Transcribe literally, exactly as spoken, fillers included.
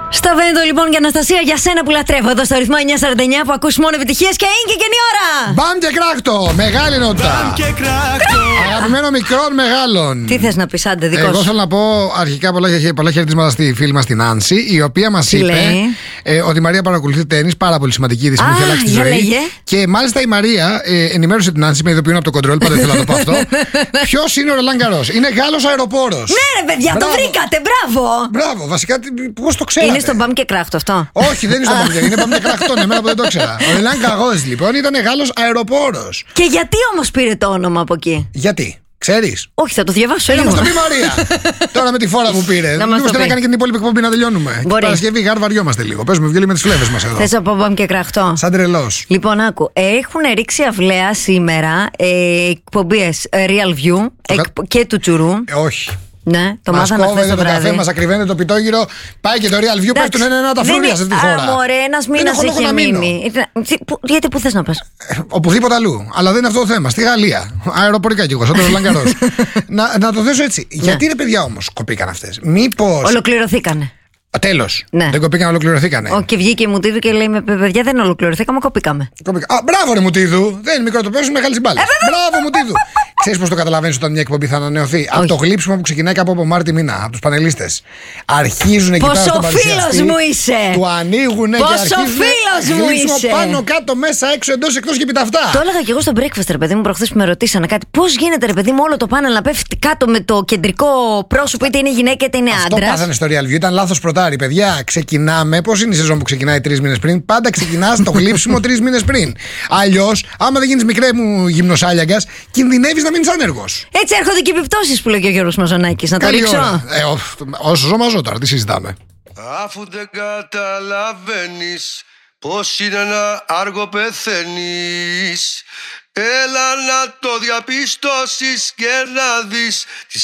Στο Βέντο λοιπόν και Αναστασία, για σένα που λατρεύω εδώ στο ρυθμό εννιακόσια σαράντα εννιά που ακούς μόνο επιτυχίες και είναι και καινή ώρα. Μπαμ και κράκτο, μεγάλη ενότητα. Μπαμ και κράκτο. Αγαπημένο μικρών μεγάλων. Τι θες να πεις, άντε δικό σου? Εγώ θέλω να πω αρχικά πολλά, πολλά χαιρετίσματα στη φίλη μας την Άνση, η οποία μας είπε ε, ότι η Μαρία παρακολουθεί τένις, πάρα πολύ σημαντική είδηση που έχει αλλάξει τη ζωή. Λέγε. Και μάλιστα η Μαρία ε, ενημέρωσε την Άνση, με ειδοποιούν από το κοντρόλ, πάντα θέλω να το πω αυτό. Ποιος είναι ο Ρολάν Γκαρός? Είναι Γάλλος αεροπόρος. Ναι, ρε παιδιά, μπράβο. Το βρήκατε, μπράβο. Μπράβο, βασικά πώς το ξέρατε? Είναι στο Μπαμ και Κράκτο αυτό? Όχι, δεν είναι στο Μπαμ και, είναι Μπαμ και Κρακτό, εμένα που δεν το ήξερα. Ο Ρολάν Γκαρός λοιπόν ήταν Γάλλος αεροπόρος. Και γιατί όμως πήρε το όνομα από εκεί? Γιατί? Ξέρεις? Όχι, θα το διαβάσω λίγο. λίγο. Να μας το πει Μαρία. Τώρα με τη φόρα που πήρε. Να μας το πει. Να κάνει και την υπόλοιπη εκπομπή να τελειώνουμε. Την Παρασκευή γάρ βαριόμαστε λίγο. Παίζουμε βιολί με τις φλέβες μας εδώ. Θες να πω Μπαμ και Κρακτό? Σαν τρελός. Λοιπόν, άκου. Έχουν ρίξει αυλαία σήμερα ε, εκπομπές Real View εκ, και του Τσουρού. Ε, όχι. Ναι, το μας μάθαμε χθες το βράδυ. καφέ, μας ακριβαίνεται το πιτόγυρο. Πάει και το Real View. Πέφτουν ένα-ένα τα φρούρια σε αυτή τη χώρα. Μωρέ, ένας μήνας είχε μείνει. Γιατί πού θες να πας? Οπουδήποτε αλλού. Αλλά δεν είναι αυτό το θέμα. Στη Γαλλία. Αεροπορικά κι εγώ, σαν τον Ρολάν Γκαρός. να, να το θέσω έτσι. Γιατί ρε παιδιά όμως κοπήκαν αυτές? Μήπως. Ολοκληρωθήκανε. Τέλος. Ναι. Δεν κοπήκαν, ολοκληρωθήκανε. Όχι, και βγήκε η Μουτίδου και λέει: με παιδιά, δεν ολοκληρωθήκαμε, κοπήκαμε. Κοπήκα. Α, μπράβο, ρε Μουτίδου. Δεν είναι μικρό το πέσο, μεγάλη μπάλα. Μπράβο, Μουτίδου. Ξέρεις πώς το καταλαβαίνεις όταν μια εκπομπή θα ανανεωθεί? Από το γλύψιμο που ξεκινάει κάπου από Μάρτι μήνα, από τους πανελίστες. Αρχίζουν εκεί πέρα στον παρουσιαστή. Πόσο φίλος μου είσαι! Του ανοίγουν και αρχίζουν. Πόσο φίλος μου είσαι! Πάνω, κάτω, μέσα, έξω, εντός, εκτός και επί τα αυτά. Το έλεγα και εγώ στο breakfast, ρε παιδί μου, προχθές που με ρωτήσανε κάτι. Πώς γίνεται, ρε παιδί μου, όλο το πάνελ να πέφτει κάτω με το κεντρικό πρόσωπο, είτε είναι γυναίκα είτε είναι άντρα. Αυτό πάθανε στο Real View, ήταν λάθος πρωτάρι, παιδιά. Ξεκινάμε, πώς είναι η σεζόν που ξεκινάει τρεις μήνες πριν? Πάντα ξεκινάς το γλύψιμο τρεις μήνες πριν. Αλλιώς, άμα δεν γίνεις μικρέ μου γυμνοσάλιαγκας, κινδυνεύεις να μείνεις άνεργος. Έτσι έρχονται και οι επιπτώσεις που λέει και ο Γιώργος Μαζονάκης. Να το ρίξω. Ε, όσο ζω μαζό τώρα, τι συζητάμε. Αφού δεν καταλαβαίνεις πως είναι ένα άργο πεθαίνεις, έλα να το διαπιστώσεις και να δεις τις